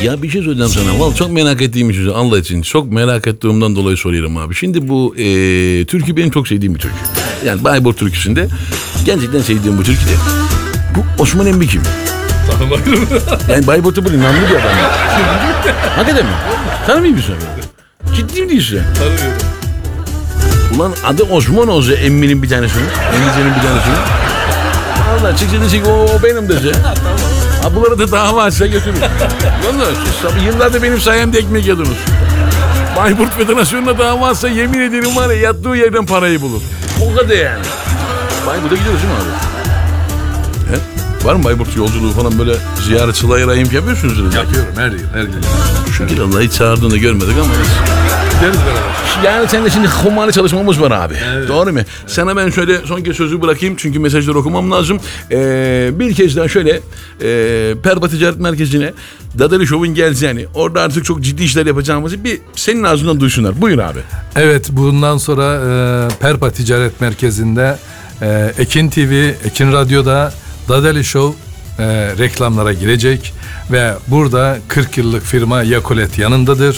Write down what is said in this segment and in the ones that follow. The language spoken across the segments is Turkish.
Ya bir şey söyleyeceğim sana. Vallahi çok merak ettiğim bir şey. Allah için. Çok merak ettiğimden dolayı soruyorum abi. Şimdi bu türkü benim çok sevdiğim bir türkü. Yani Bayburt türküsünde gerçekten sevdiğim bu türkü de. Bu Osman Emmi kim? Tanımayırım. Yani Bayburt'ta böyle namlı bir adam. Hakikaten mi? Tanımıyor musun? Ciddi mi diyorsun? Tanımıyorum. Ulan adı Osman olsa Emmi'nin bir tanesini. Emmi'nin bir tanesini. Valla çıksın dese ki o benim dese. Ha bunları da dava açsa götürür. Valla siz yıllarda benim sayemde ekmek yediniz. Bayburt Federasyonu'na dava açsa yemin ederim var ya yattığı yerden parayı bulur. O kadar yani. Bayburt'a gidiyoruz değil mi abi? He? Var mı Bayburt yolculuğu falan böyle ziyaret sıla-i rahim yapıyorsunuz? Yapıyorum her yıl. Şükür Allah'a hiç çağırdığını görmedik ama. Gideriz beraber. Yani seninle şimdi hummalı çalışmamız var abi. Evet. Doğru mu? Sana ben şöyle son kez sözü bırakayım çünkü mesajları okumam lazım. Bir kez daha şöyle Perpa Ticaret Merkezi'ne Dadeli Show'un geleceğini, orada artık çok ciddi işler yapacağımızı bir senin ağzından duysunlar. Buyur abi. Evet, bundan sonra Perpa Ticaret Merkezi'nde Ekin TV, Ekin Radyo'da Dadeli Show reklamlara girecek ve burada 40 yıllık firma Yakolet yanındadır.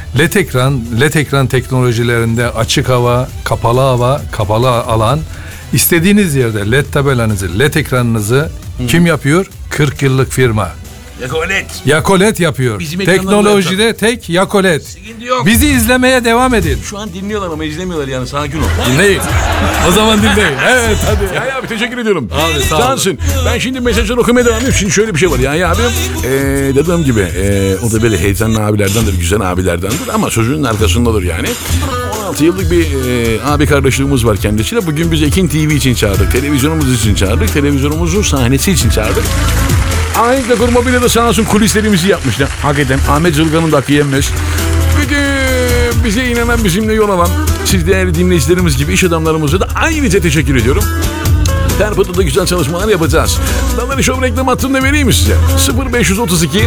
LED ekran teknolojilerinde açık hava, kapalı alan, istediğiniz yerde LED tabelanızı, LED ekranınızı kim yapıyor? 40 yıllık firma. Yakolet yapıyor. Bizim Teknolojide tek Yakolet. Bizi izlemeye devam edin. Şu an dinliyorlar ama izlemiyorlar yani sakin ol. Dinleyin. O zaman dinleyin. Evet hadi. Ya abi teşekkür ediyorum. Abi sağ olun. Cansın. Ben şimdi mesajları okumaya devam ediyorum. Şimdi şöyle bir şey var ya abi. Dediğim gibi o da böyle heyecanlı abilerdendir, güzel abilerdendir ama sözünün arkasındadır yani. 16 yıllık bir abi kardeşliğimiz var kendisiyle. Bugün biz Ekin TV için çağırdık. Televizyonumuz için çağırdık. Televizyonumuzun sahnesi için çağırdık. Aynı Kurmobilya'da sağ olsun kulislerimizi yapmışlar. Hakikaten Ahmet Zılgan'ın da hakkı yenmez. Bütün bize inanan, bizimle yol alan siz değerli dinleyicilerimiz gibi iş adamlarımıza da ayrıca teşekkür ediyorum. Perpa'da da güzel çalışmalar yapacağız. Dadeli Show reklam hattını vereyim mi size? 0532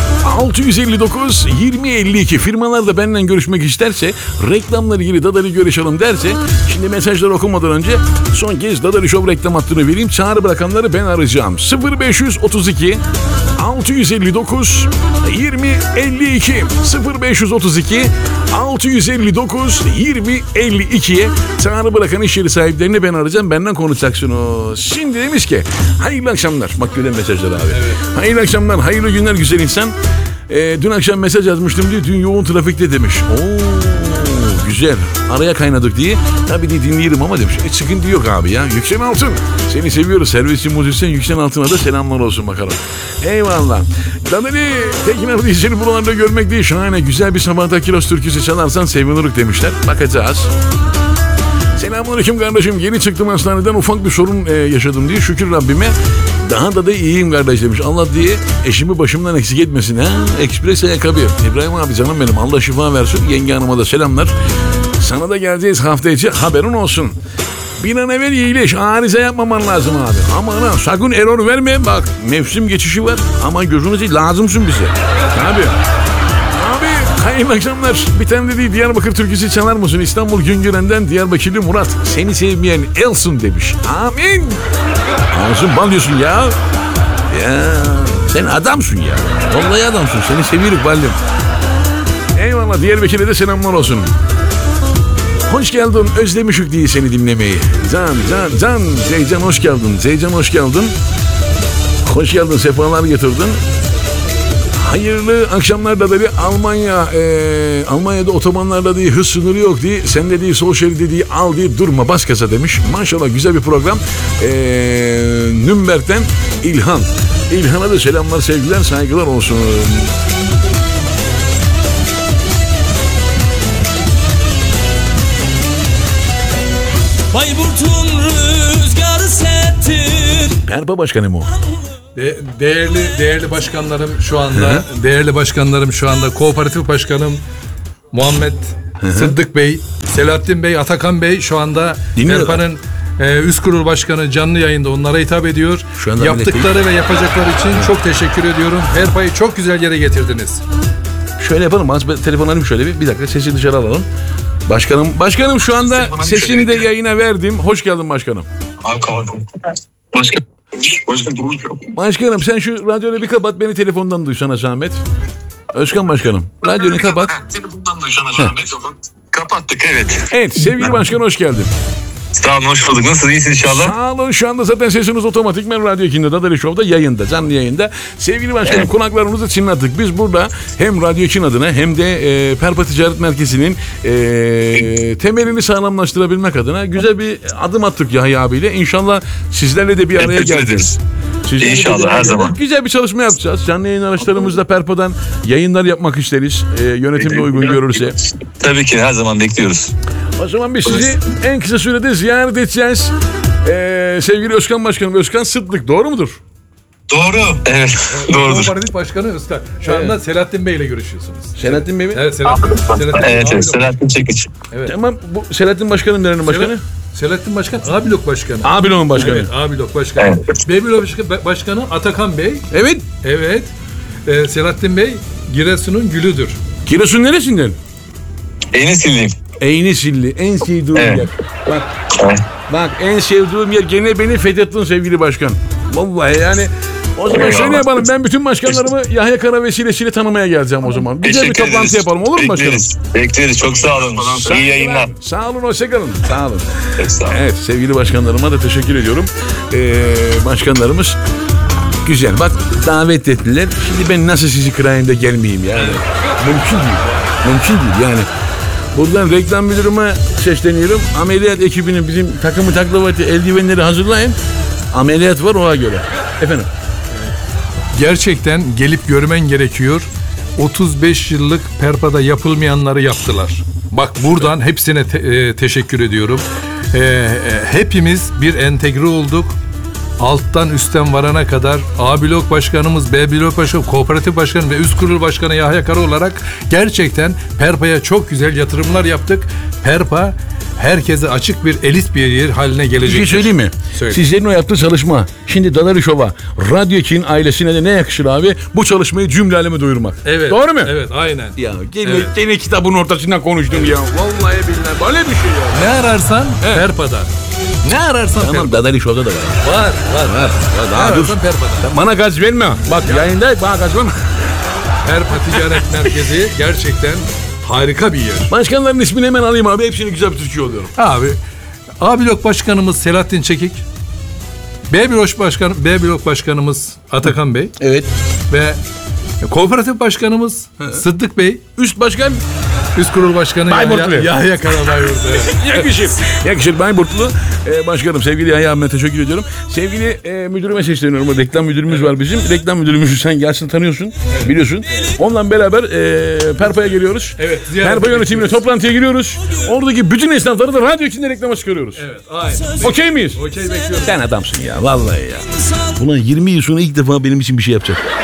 659 2052 firmalar da benimle görüşmek isterse reklamla ilgili Dadeli görüşelim derse şimdi mesajları okumadan önce son kez Dadeli Show reklam hattını vereyim. Çağrı bırakanları ben arayacağım. 0532 659 2052 0532 659 2052'ye çağrı bırakan iş yeri sahiplerini ben arayacağım. Benden konuşacaksınız. Şimdi demiş ki hayırlı akşamlar. Bak gören mesajlar abi. Evet. Hayırlı akşamlar, hayırlı günler güzel insan. Dün akşam mesaj yazmıştım diye dün yoğun trafikte demiş. Güzel. Araya kaynadık diye. Tabii de dinleyelim ama demiş. Sıkıntı yok abi ya. Yüksel Altın. Seni seviyoruz. Servisçi müzisyen Yüksel Altın'a da selamlar olsun bakalım. Eyvallah. Dadeli Tekin abi seni buralarda görmek değil. Şahane güzel bir Sabahta Kiraz türküsü çalarsan seviniriz demişler. Bakacağız. Selamünaleyküm kardeşim. Yeni çıktım hastaneden ufak bir sorun yaşadım diye şükür Rabbime. Daha da iyiyim kardeş demiş. Allah diye eşimi başımdan eksik etmesin. Ha? Ekspres ayakkabı. İbrahim abi canım benim. Allah şifa versin. Yenge hanıma da selamlar. Sana da geleceğiz hafta içi. Haberin olsun. Bir an evvel iyileş. Arıza yapmaman lazım abi. Aman ha sakın error verme. Bak mevsim geçişi var. Ama gözünüzü lazımsın bize. Abi. Hayırlı akşamlar. Bir tane dediği Diyarbakır türküsü çalar mısın? İstanbul Güngören'den Diyarbakırlı Murat. Seni sevmeyen Elsun demiş. Amin. Elsun balıyorsun ya. Ya sen adamsın ya. Vallahi adamsın. Seni seviyoruz balım. Eyvallah. Diyarbakır'a da selamlar olsun. Hoş geldin. Özlemişik diye seni dinlemeyi. Can. Zeycan hoş geldin. Zeycan hoş geldin. Hoş geldin. Sefalar getirdin. Hayırlı akşamlar Dadeli. Almanya'da otobanlarda diye hız sınırı yok diye sen dediği sol şeridi diye al diye durma bas kasa demiş. Maşallah güzel bir program. Nürnberg'den İlhan. İlhan'a da selamlar sevgiler saygılar olsun. Bayburt'un rüzgarı serttir. Perpa başkanım o. Değerli başkanlarım şu anda, Kooperatif Başkanım Muhammed Sıddık Bey, Selahattin Bey, Atakan Bey şu anda Perpa'nın üst kurul başkanı canlı yayında onlara hitap ediyor. Yaptıkları ve yapacakları için çok teşekkür ediyorum. Perpa'yı çok güzel yere getirdiniz. Şöyle yapalım. Telefon alayım şöyle bir dakika sesi dışarı alalım. Başkanım şu anda sesini de yayına verdim. Hoş geldin başkanım. Başkanım Başkanım sen şu radyoyu bir kapat beni telefondan duysana zahmet. Özkan Başkanım, radyonu kapat. Telefondan da şu an mikrofon. Kapattık, evet. Evet, sevgili başkan hoş geldin. Sağ olun, hoş bulduk. Nasılsınız? İyisiniz inşallah. Sağ olun, şu anda zaten sesiniz otomatikmen Radyo 2'de, Dadeli Show'da yayında, canlı yayında. Sevgili başkanım, kulaklarımızı çınlattık. Biz burada hem Radyo 2 adına hem de Perpa Ticaret Merkezi'nin temelini sağlamlaştırabilmek adına güzel bir adım attık Yahya abiyle. İnşallah sizlerle de bir araya Teşekkür geleceğiz. ederiz. Sizlerle de İnşallah, bir araya her geleceğiz. zaman. Güzel bir çalışma yapacağız. Canlı yayın araçlarımızla Perpa'dan yayınlar yapmak isteriz. Yönetimde uygun görürse. Tabii ki, her zaman bekliyoruz. O zaman biz sizi en kısa sürede ziyaret edeceğiz. Sevgili Özkan Başkanım, Özkan Sıtlık, doğru mudur? Doğru. Evet, doğrudur. Kooperatif Başkanı Özkan. Şu anda Selahattin Bey ile görüşüyorsunuz. Selahattin Bey mi? Evet, Selahattin. Evet, Selahattin Çekiç. Tamam, bu Selahattin Başkanım nerenin başkanı? Selahattin Başkan A blok başkanı. A bloğun başkanı. Evet, A blok başkanı. Evet. B blok başkanı Atakan Bey. Evet. Evet. Selahattin Bey Giresun'un gülüdür. Giresun neresinden? Enesilliyim. Eynesilli, en sevdiğim Evet. yer. Bak, Evet. bak en sevdiğim yer, gene beni fethettin sevgili başkan. Vallahi yani. O zaman Eyvallah. şöyle yapalım, ben bütün başkanlarımı Yahya Kara vesilesiyle tanımaya geleceğim o zaman. Güzel bir Teşekkür toplantı ederiz. yapalım, olur mu başkanım? Bekleriz. Çok sağ olun. İyi yayınlar. Sağ olun, hoşçakalın. Sağ olun. Çok sağ olun. Evet, sevgili başkanlarıma da teşekkür ediyorum. Başkanlarımız güzel. Bak, davet ettiler. Şimdi ben nasıl sizi kırayım da gelmeyeyim yani. Mümkün değil. Mümkün değil yani. Buradan reklam müdürüme sesleniyorum. Ameliyat ekibinin bizim takımı taklavatı eldivenleri hazırlayın. Ameliyat var, ona göre. Efendim. Gerçekten gelip görmen gerekiyor. 35 yıllık Perpa'da yapılmayanları yaptılar. Bak buradan hepsine teşekkür ediyorum. Hepimiz bir entegre olduk. Alttan üstten varana kadar A blok başkanımız, B blok başkanı, kooperatif başkanı ve üst kurul başkanı Yahya Kara olarak gerçekten Perpa'ya çok güzel yatırımlar yaptık. Perpa herkese açık bir elit bir yer haline Bir gelecektir. şey söyleyeyim mi? Söyle. Sizlerin o yaptığı çalışma, şimdi Dadeli Show'a, Radyo 2'nin ailesine de ne yakışır abi? Bu çalışmayı cümle aleme duyurmak. Evet. Doğru mu? Evet, aynen. Ya gene, Evet. gene kitabın ortasından konuştum ya. Vallahi billahi böyle bir şey ya. Ne ararsan Perpa'da. Ne ararsan Tamam, Dadeli Show'da da var. Var. Var. Ne Daha dur. ararsan Perpa'da. Bana gaz verme. Bak yayında bana gaz verme. Perpa Ticaret Merkezi gerçekten harika bir yer. Başkanların ismini hemen alayım abi. Hepsini güzel bir Türkçe oluyorum. Abi A blok başkanımız Selahattin Çekik. B blok başkanımız Atakan Bey Evet. ve kooperatif başkanımız Sıddık Bey. Üst başkan Üst kurul başkanı Bayburtlu. Yahya Karabayurtlu. yakışır. Yakışır Bayburtlu. Başkanım, sevgili Yahya abime teşekkür ediyorum. Sevgili müdürüme sesleniyorum. O reklam müdürümüz var bizim. Reklam müdürümüzü sen gelsin tanıyorsun. Biliyorsun. Onunla beraber Perpa'ya geliyoruz. Evet, ziyarete Perpa yönetimine bekliyoruz. toplantıya giriyoruz. Oradaki bütün esnafları da Radyo 2'de reklama çıkarıyoruz. Evet, aynen. Okey miyiz? Okey, bekliyorum. Sen adamsın ya. Vallahi ya. Ulan 20 yıl sonra ilk defa benim için bir şey yapacak.